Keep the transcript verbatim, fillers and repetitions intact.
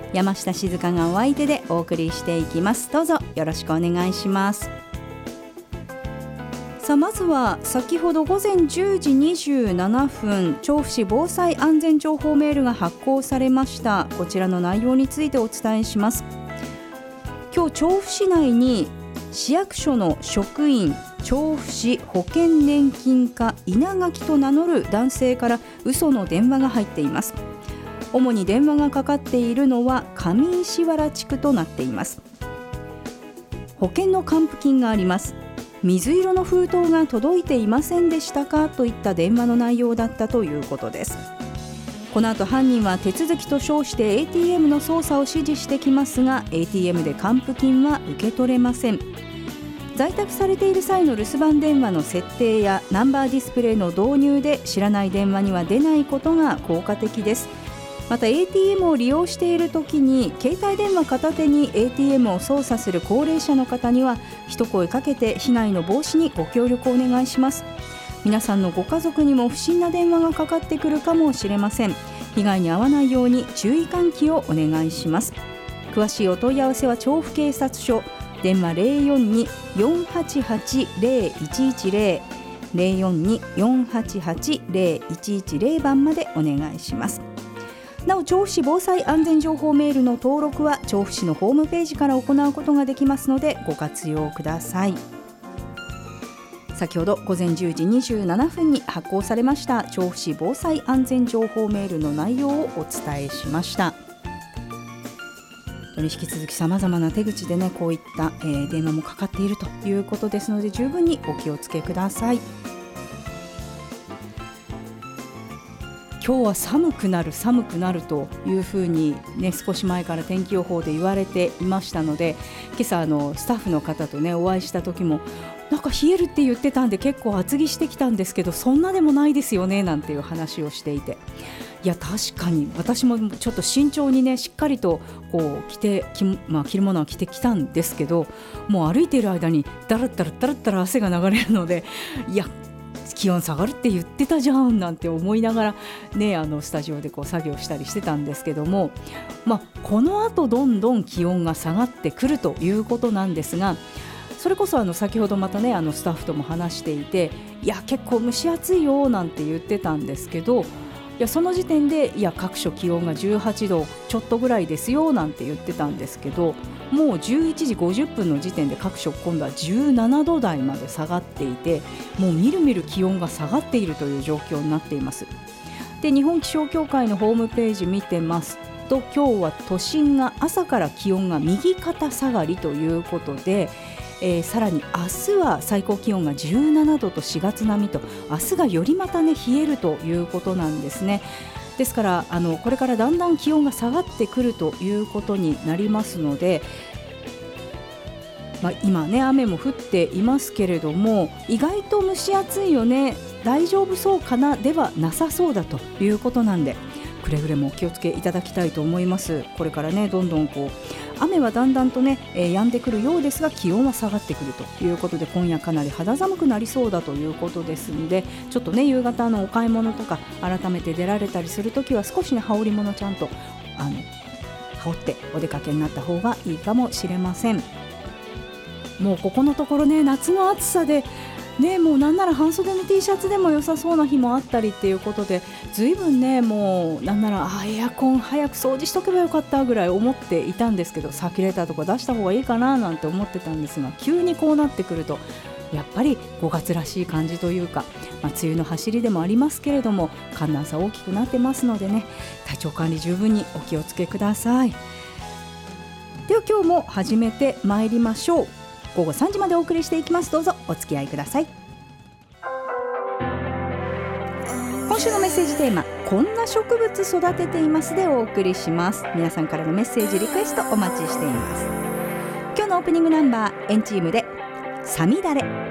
山下静香がお相手でお送りしていきます。どうぞよろしくお願いします。さあまずは先ほど午前じゅうじにじゅうななふん、調布市防災安全情報メールが発行されました。こちらの内容についてお伝えします。今日調布市内に市役所の職員、調布市保険年金課稲垣と名乗る男性から嘘の電話が入っています。主に電話がかかっているのは上石原地区となっています。保険の還付金があります。水色の封筒が届いていませんでしたかといった電話の内容だったということです。この後犯人は手続きと称して エーティーエム の操作を指示してきますが エーティーエム で還付金は受け取れません。在宅されている際の留守番電話の設定やナンバーディスプレイの導入で知らない電話には出ないことが効果的です。また エーティーエム を利用しているときに携帯電話片手に エーティーエム を操作する高齢者の方には一声かけて被害の防止にご協力をお願いします。皆さんのご家族にも不審な電話がかかってくるかもしれません。被害に遭わないように注意喚起をお願いします。詳しいお問い合わせは調布警察署電話 ゼロよんに よんはちはち ゼロいちいちゼロ ゼロよんに よんはちはち ゼロいちいちゼロ 番までお願いします。なお調布市防災安全情報メールの登録は調布市のホームページから行うことができますのでご活用ください。先ほど午前じゅうじにじゅうななふんに発行されました調布市防災安全情報メールの内容をお伝えしました。引き続きさまざまな手口でねこういった、えー、電話もかかっているということですので十分にお気をつけください。今日は寒くなる寒くなるというふうに、ね、少し前から天気予報で言われていましたので今朝あのスタッフの方と、ね、お会いした時もなんか冷えるって言ってたんで結構厚着してきたんですけどそんなでもないですよねなんていう話をしていて、いや確かに私もちょっと慎重にねしっかりとこう着てき、まあ、着るものは着てきたんですけどもう歩いている間にだらったらだらったら汗が流れるのでいや気温下がるって言ってたじゃんなんて思いながら、ね、あのスタジオでこう作業したりしてたんですけども、まあ、この後どんどん気温が下がってくるということなんですがそれこそあの先ほどまたねあのスタッフとも話していていや結構蒸し暑いよなんて言ってたんですけどいやその時点でいや各所気温がじゅうはちどちょっとぐらいですよなんて言ってたんですけどもうじゅういちじごじゅっぷんの時点で各所今度はじゅうななど台まで下がっていてもうみるみる気温が下がっているという状況になっています。で日本気象協会のホームページ見てますと今日は都心が朝から気温が右肩下がりということでえー、さらに明日は最高気温がじゅうななどとしがつ並みと明日がよりまたね冷えるということなんですね。ですからあのこれからだんだん気温が下がってくるということになりますので、まあ、今ね雨も降っていますけれども意外と蒸し暑いよね大丈夫そうかなではなさそうだということなんでくれぐれもお気をつけいただきたいと思います。これからねどんどんこう雨はだんだんとね、えー、止んでくるようですが気温は下がってくるということで今夜かなり肌寒くなりそうだということですのでちょっとね夕方のお買い物とか改めて出られたりするときは少しね羽織物ちゃんとあの羽織ってお出かけになった方がいいかもしれません。もうここのところね夏の暑さでね、もうなんなら半袖の T シャツでも良さそうな日もあったりっていうことでずいぶんねもうなんならあエアコン早く掃除しとけばよかったぐらい思っていたんですけどサーキュレーターとか出した方がいいかななんて思ってたんですが急にこうなってくるとやっぱりごがつらしい感じというか、まあ、梅雨の走りでもありますけれども寒暖差大きくなってますのでね体調管理十分にお気をつけください。では今日も始めてまいりましょう。ごごさんじまでお送りしていきます。どうぞお付き合いください。今週のメッセージテーマこんな植物育てていますでお送りします。皆さんからのメッセージリクエストお待ちしています。今日のオープニングナンバーエンチームでさみだれ。